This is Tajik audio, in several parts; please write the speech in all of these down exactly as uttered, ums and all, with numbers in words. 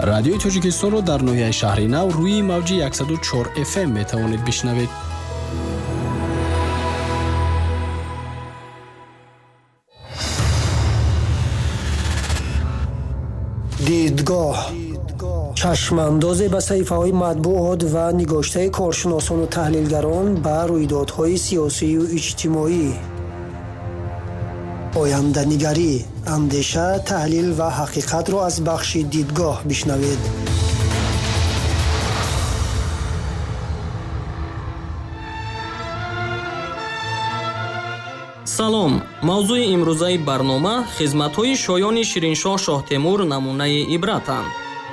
радиои Тоҷикистонро дар ноҳияи шаҳри Нав рӯи мавҷи яксаду чор эф эм метавонед бишнавед. дидгоҳ чашмандозе ба саҳифаҳои матбуот ва нигоштаи коршиносону таҳлилгарон ба рӯйдодҳои сиёсию иҷтимоӣ. оянданигарӣ, андеша, таҳлил ва ҳақиқатро аз бахши дидгоҳ бишнавед. салом. мавзӯи имрӯзаи барнома хизматҳои шоёни Шириншоҳ Шоҳтемур намунаи ибратанд.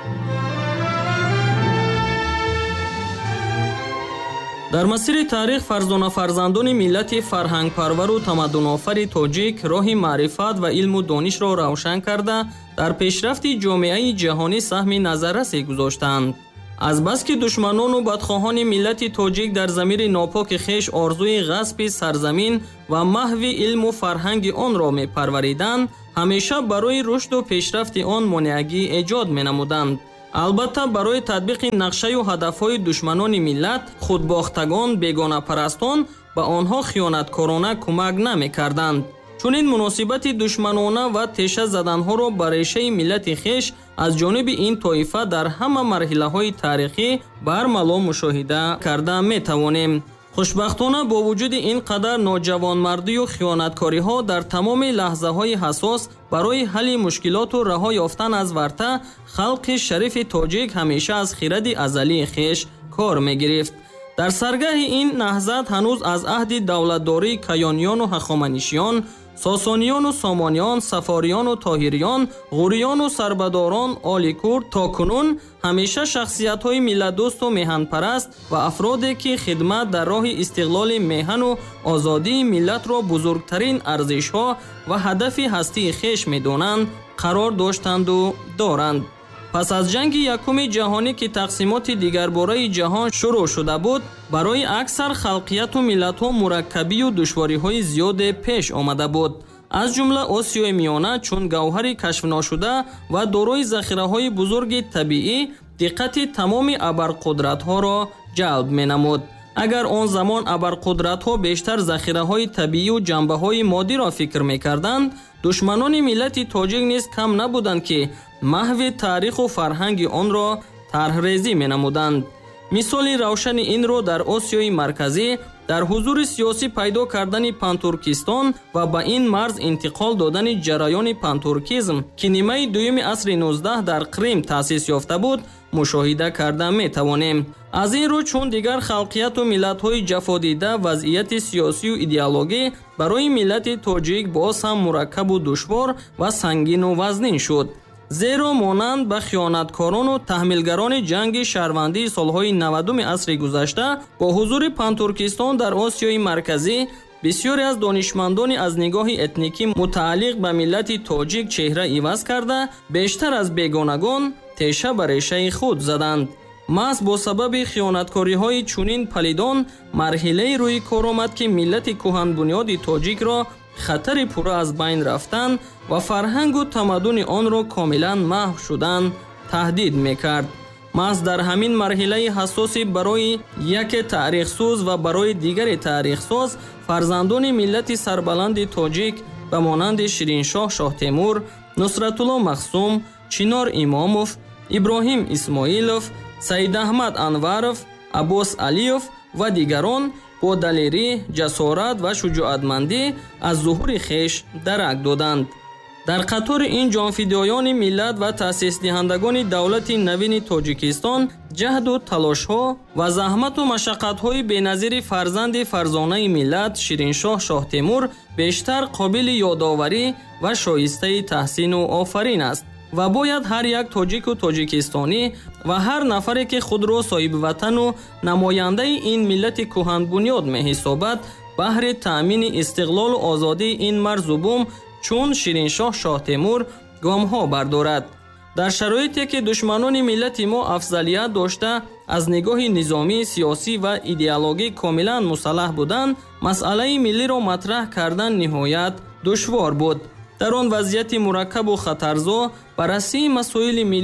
дар масири таърих фарзонафарзандони миллати фарҳангпарвару тамаддунофари тоҷик роҳи маърифат ва илму донишро равшан карда дар пешрафти ҷомеаи ҷаҳонӣ саҳми назаррасе гузоштанд. азбаски душманону бадхоҳони миллати тоҷик дар замири нопоки хеш орзуи ғасби сарзамин ва маҳви илму фарҳанги онро мепарвариданд, ҳамеша барои рушду пешрафти он монеагӣ эҷод менамуданд. албатта барои татбиқи нақшаю ҳадафҳои душманони миллат худбохтагон бегонапарастон ба онҳо хиёнаткорона кӯмак намекарданд. чунин муносибати душманона ва теша заданҳоро ба решаи миллати хеш аз ҷониби ин тоифа дар ҳама марҳилаҳои таърихӣ бармало мушоҳида карда метавонем. хушбахтона бо вуҷуди ин қадар ноҷавонмардию хиёнаткориҳо дар тамоми лаҳзаҳои ҳасос барои ҳалли мушкилоту раҳо ёфтан аз варта халқи шарифи тоҷик ҳамеша аз хиради азалии хеш кор мегирифт. дар саргаҳи ин наҳзат ҳанӯз аз аҳди давлатдории каёнёну ҳахоманишиён, сосониону сомониён, сафориону тоҳириён, ғуриону сарбадорон, оликурд то кунун ҳамеша шахсиятҳои милладӯсту меҳанпараст ва афроде ки хидмат дар роҳи истиқлоли меҳану озодии миллатро бузургтарин арзишҳо ва ҳадафи ҳастии хеш медонанд, қарор доштанду доранд. пас аз ҷанги якуми ҷаҳонӣ ки тақсимоти дигарбораи ҷаҳон шурӯъ шуда буд, барои аксар халқияту миллатҳо мураккабию душвориҳои зиёде пеш омада буд. аз ҷумла Осиёи Миёна чун гавҳари кашфношуда ва дорои захираҳои бузурги табиӣ диққати тамоми абарқудратҳоро ҷалб менамуд. агар он замон абарқудратҳо бештар захираҳои табиию ҷанбаҳои моддиро фикр мекарданд, душманони миллати тоҷик низ кам набуданд ки маҳви таъриху фарҳанги онро тарҳрезӣ менамуданд. мисоли равшани инро дар Осиёи Марказӣ дар ҳузури сиёсӣ пайдо кардани пантуркистон ва ба ин марз интиқол додани ҷараёни пантуркизм ки нимаи дуюми асри нуздаҳ дар Крим таъсис ёфта буд мушоҳида карда метавонем. аз ин рӯ чун дигар халқияту миллатҳои ҷафодида вазъияти сиёсию идеологӣ барои миллати тоҷик боз ҳам мураккабу душвор ва сангину вазнин шуд. зеро монанд ба хиёнаткорону таҳмилгарони ҷанги шаҳрвандии солҳои навадуми асри гузашта бо ҳузури пантуркистон дар Осиёи Марказӣ бисёре аз донишмандони аз нигоҳи этникӣ мутааллиқ ба миллати тоҷик чеҳра иваз карда бештар аз бегонагон теша ба решаи худ заданд. маҳз бо сабаби хиёнаткориҳои чунин палидон марҳилаи рӯи кор омад ки миллати кӯҳанбунёди тоҷикро хатари пурра аз байн рафтан ва фарҳангу тамаддуни онро комилан маҳв шудан таҳдид мекард. маҳз дар ҳамин марҳилаи ҳассоси барои яке таърихсӯз ва барои дигаре таърихсоз фарзандони миллати сарбаланди тоҷик ба монанди Шириншоҳ Шоҳтемур, Нусратулло Махсум, Чинор Имомов, Иброҳим Исмоилов, Саидаҳмад Анваров, Аббос Алиев ва дигарон бо далерӣ, ҷасорат ва шуҷоатмандӣ аз зуҳури хеш дарак доданд. дар қатори ин ҷонфидоёни миллат ва таъсисдиҳандагони давлати навини Тоҷикистон ҷаҳду талошҳо ва заҳмату машаққатҳои беназири фарзанди фарзонаи миллат Шириншоҳ Шоҳтемур бештар қобили ёдоварӣ ва шоистаи таҳсину офарин аст ва бояд ҳар як тоҷику тоҷикистонӣ ва ҳар нафаре ки худро соҳибватану намояндаи ин миллати кӯҳанбунёд меҳисобад баҳри таъмини истиқлолу озодии ин марзубум чун Шириншоҳ Шоҳтемур гомҳо бардорад. дар шароите ки душманони миллати мо афзалият дошта аз нигоҳи низомӣ, сиёсӣ ва идеологӣ комилан мусаллаҳ буданд, масъалаи миллиро матраҳ кардан ниҳоят душвор буд. дар он вазъияти мураккабу хатарзо баррасии масоили миллӣ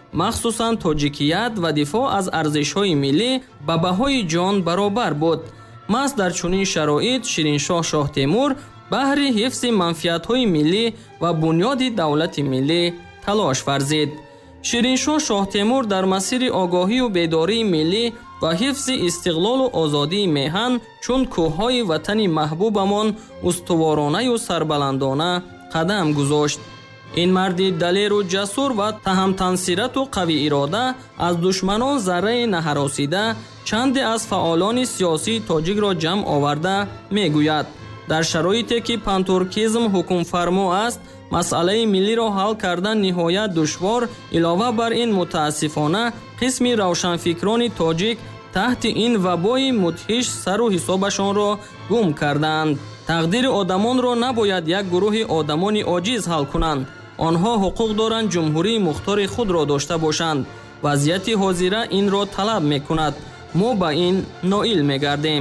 махсусан тоҷикият ва дифоъ аз арзишҳои миллӣ ба баҳои ҷон баробар буд. маҳз дар чунин шароит Шириншоҳ Шоҳ Темур баҳри ҳифзи манфиатҳои миллӣ ва бунёди давлати миллӣ талош варзид. Шириншоҳ Шоҳ Темур дар масири огоҳию бедории миллӣ ва ҳифзи истиқлолу озодии меҳан чун кӯҳҳои ватани маҳбубамон устуворонаю сарбаландона қадам гузошт. ин марди далеру ҷасур ва таҳамтансирату қавиирода аз душманон зарраи наҳаросида чанде аз фаъолони сиёсии тоҷикро ҷамъ оварда мегӯяд: дар шароите ки пантуркизм ҳукмфармо аст, масъалаи миллиро ҳал кардан ниҳоят душвор. Илова бар ин, мутаассифона қисми равшанфикрони тоҷик таҳти ин вабои мудҳиш сару ҳисобашонро гум карданд. тақдири одамонро набояд як гурӯҳи одамони оҷиз ҳал кунанд. онҳо ҳуқуқ доранд ҷумҳурии мухтори худро дошта бошанд. вазъияти ҳозира инро талаб мекунад. мо ба ин ноил мегардем.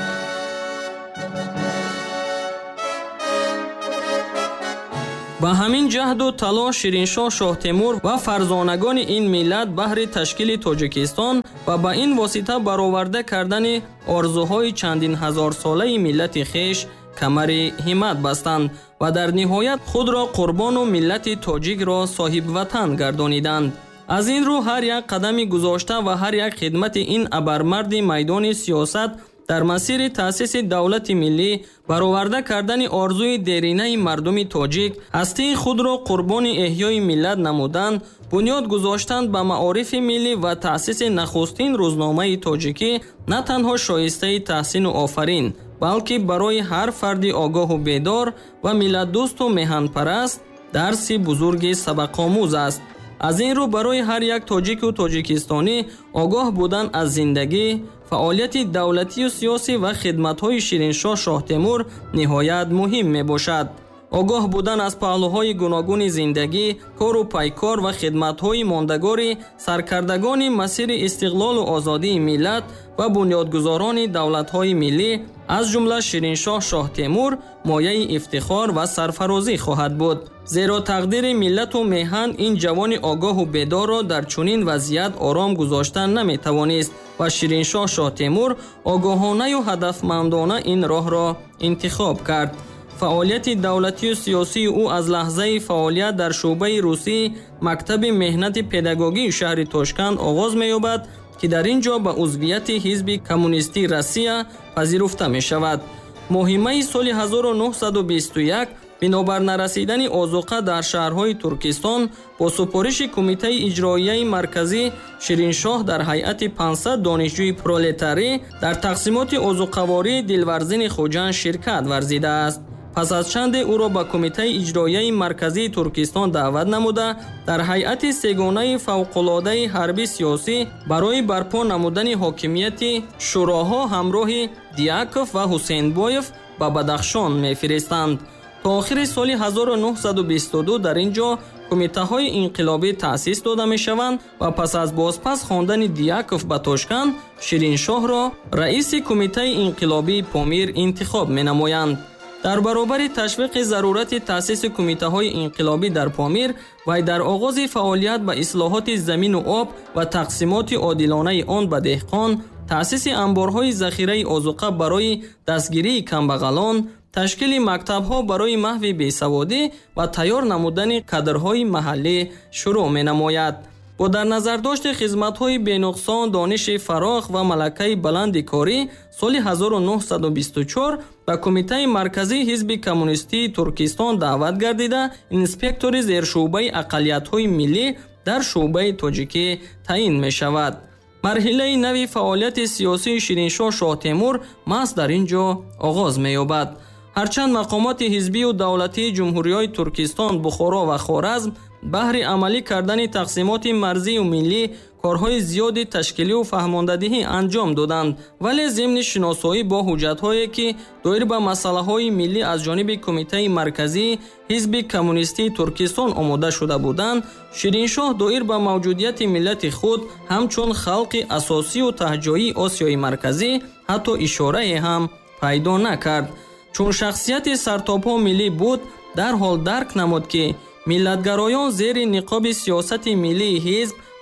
ба ҳамин ҷаҳду талош Шириншоҳ Шоҳ Темур ва фарзонагони ин миллат баҳри ташкили Тоҷикистон ва ба ин восита бароварда кардани орзуҳои чандин ҳазорсолаи миллати хеш камари ҳиммат бастанд ва дар ниҳоят худро қурбону миллати тоҷикро соҳибватан гардониданд. аз ин рӯ ҳар як қадами гузошта ва ҳар як хидмати ин абармарди майдони сиёсат дар масири таъсиси давлати миллӣ, бароварда кардани орзуи деринаи мардуми тоҷик, ҳастии худро қурбони эҳёи миллат намудан, бунёд гузоштанд ба маорифи миллӣ ва таъсиси нахустин рӯзномаи тоҷикӣ на танҳо шоистаи таҳсину офарин, балки барои ҳар фарди огоҳу бедор ва миллатдӯсту меҳанпараст дарси бузурги сабақомӯз аст. аз ин рӯ барои ҳар як тоҷику тоҷикистонӣ огоҳ будан аз зиндагӣ, фаъолияти давлатию сиёсӣ ва хидматҳои Шириншоҳ Шоҳ Темур ниҳоят муҳим мебошад. огоҳ будан аз паҳлӯҳои гуногуни зиндагӣ, кору пайкор ва хидматҳои мондагори саркардагони масири истиқлолу озодии миллат ва бунёдгузорони давлатҳои миллӣ, аз ҷумла Шириншоҳ Шоҳ Темур, мояи ифтихор ва сарфарозӣ хоҳад буд. зеро тақдири миллату меҳан ин ҷавони огоҳу бедорро дар чунин вазъият ором гузоштан наметавонист ва Шириншоҳ Шоҳ Темур огоҳонаю ҳадафмандона ин роҳро интихоб кард. фаъолияти давлатию сиёсии ӯ аз лаҳзаи фаъолият дар шуъбаи русии Мактаби меҳнати педагогии шаҳри Тошканд оғоз меёбад, ки дар ин ҷо ба узвияти Ҳизби Коммунистии Россия пазируфта мешавад. моҳи майи соли ҳазору нуҳсаду бисту як бинобар нарасидани озуқа дар шаҳрҳои Туркистон бо супориши Кумитаи иҷроияи марказӣ, Шириншоҳ дар ҳайати пансад донишҷӯи пролетарӣ дар тақсимоти озуқавории Дилварзини Хуҷанд ширкат варзидааст. пас аз чанде ӯро ба Кумитаи иҷроияи марказии Туркистон даъват намуда, дар ҳайати сегонаи фавқулодаи ҳарби сиёсӣ барои барпо намудани ҳокимияти шӯроҳо ҳамроҳи Диаков ва Ҳусейнбоев ба Бадахшон мефиристанд. то охири соли ҳазору нуҳсаду бисту ду дар ин ҷо кумитаҳои инқилобӣ таъсис дода мешаванд ва пас аз бозпас хондани Диаков ба Тошканд, Шириншоҳро раиси Кумитаи инқилобии Помир интихоб менамоянд. дар баробари ташвиқи зарурати таъсиси кумитаҳои инқилобӣ дар Помир, вай дар оғози фаъолият ба ислоҳоти замину об ва тақсимоти одилонаи он ба деҳқон, таъсиси амборҳои захираи озуқа барои дастгирии камбағалон, ташкили мактабҳо барои маҳви бесаводӣ ва тайёр намудани кадрҳои маҳаллӣ шурӯъ менамояд. бо дар назардошти хизматҳои бенуқсон, дониши фарох ва малакаи баланди корӣ, соли ҳазору нуҳсаду бисту чор ба Кумитаи марказии Ҳизби Коммунистии Туркистон даъват гардида, инспектори зершӯъбаи ақалиятҳои миллӣ дар шуъбаи тоҷикӣ таъин мешавад. марҳилаи нави фаъолияти сиёсии Шириншоҳ Шоҳ Темур маҳз дар ин ҷо оғоз меёбад. ҳарчанд мақомоти ҳизбию давлатии ҷумҳуриёи Туркистон, Бухоро ва Хоразм баҳри амалӣ кардани тақсимоти марзию миллӣ корҳои зиёди ташкилию фаҳмондадиҳӣ анҷом доданд, вале зимни шиносоӣ бо ҳуҷҷатҳое ки доир ба масъалаҳои миллӣ аз ҷониби Кумитаи марказии Ҳизби Коммунистии Туркистон омода шуда буданд, Шириншоҳ доир ба мавҷудияти миллати худ ҳамчун халқи асосию таҳҷоии Осиёи марказӣ ҳатто ишорае ҳам пайдо накард. чун шахсияти сартобҳо миллӣ буд, дарҳол дарк намуд, ки миллатгароён зери ниқоби сиёсати миллии ҳизб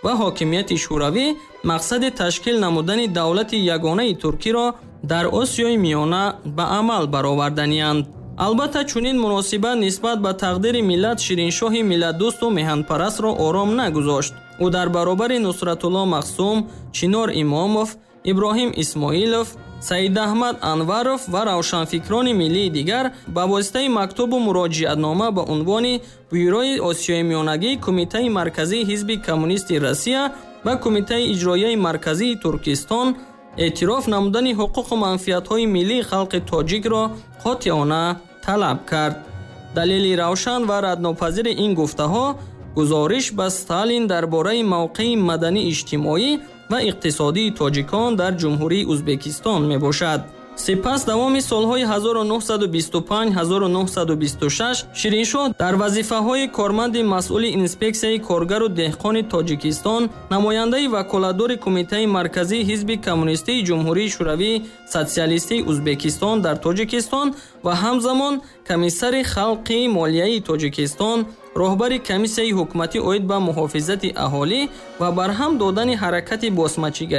ва ҳокимияти шӯравӣ мақсади ташкил намудани давлати ягонаи туркиро дар Осиёи Миёна ба амал бароварданиянд. албатта чунин муносибат нисбат ба тақдири миллат Шириншоҳи миллатдӯсту меҳанпарастро ором нагузошт. ӯ дар баробари Нусратулло Мақсум, Чинор Имомов, Иброҳим Исмоилов, Саидаҳмад Анваров ва равшанфикрони миллии дигар ба воситаи мактубу муроҷиатнома ба унвони Бюрои Осиёи Миёнагӣ, Кумитаи Марказии Ҳизби Коммунисти Россия ва Кумитаи Иҷроияи Марказии Туркистон эътироф намудани ҳуқуқу манфиатҳои миллии халқи тоҷикро қотиона талаб кард. далели равшан ва раднопазири ин гуфтаҳо гузориш ба Сталин дар бораи мавқеи маданӣ-иҷтимоӣ ва иқтисодии тоҷикон дар Ҷумҳурии Узбекистон мебошад. сипас давоми солҳои ҳазору нуҳсаду бисту панҷ - ҳазору нуҳсаду бисту шаш Шириншоҳ дар вазифаҳои корманди масъули инспексияи коргару деҳқони Тоҷикистон, намояндаи ваколатдори Кумитаи Марказии Ҳизби Коммунистии Ҷумҳурии Шӯравии Социалистии Узбекистон дар Тоҷикистон ва ҳамзамон комиссари халқи молияи Тоҷикистон, роҳбари комиссияи ҳукуматӣ оид ба муҳофизати аҳолӣ ва барҳам додани ҳаракати босмачигарӣ